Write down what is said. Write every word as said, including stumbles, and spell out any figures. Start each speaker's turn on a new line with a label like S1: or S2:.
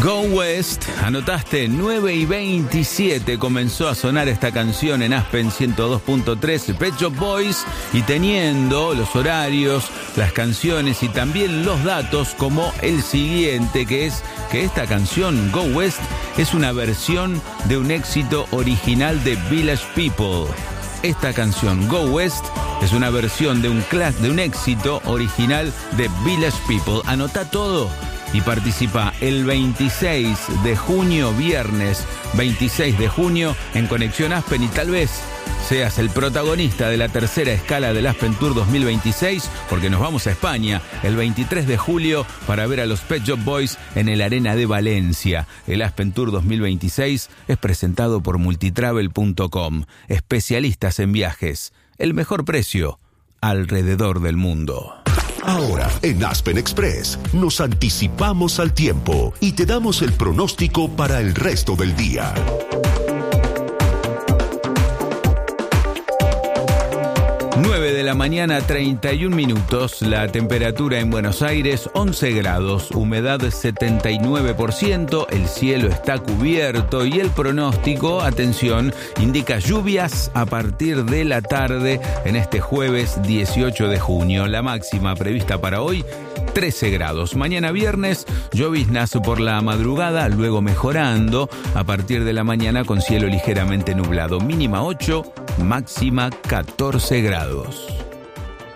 S1: Go West, anotaste nueve y veintisiete, comenzó a sonar esta canción en Aspen ciento dos punto tres, Pet Shop Boys, y teniendo los horarios, las canciones y también los datos como el siguiente, que es que esta canción, Go West, es una versión de un éxito original de Village People. Esta canción, Go West, es una versión de un, clas- de un éxito original de Village People. Anota todo y participa el veintiséis de junio, viernes veintiséis de junio, en Conexión Aspen, y tal vez seas el protagonista de la tercera escala del Aspen Tour dos mil veintiséis, porque nos vamos a España el veintitrés de julio para ver a los Pet Shop Boys en el Arena de Valencia. El Aspen Tour dos mil veintiséis es presentado por multitravel punto com, especialistas en viajes, el mejor precio alrededor del mundo.
S2: Ahora, en Aspen Express, nos anticipamos al tiempo y te damos el pronóstico para el resto del día.
S1: nueve de la mañana, treinta y un minutos, la temperatura en Buenos Aires, once grados, humedad setenta y nueve por ciento, el cielo está cubierto y el pronóstico, atención, indica lluvias a partir de la tarde en este jueves dieciocho de junio. La máxima prevista para hoy, trece grados. Mañana viernes, lloviznas por la madrugada, luego mejorando a partir de la mañana con cielo ligeramente nublado. Mínima ocho, máxima catorce grados.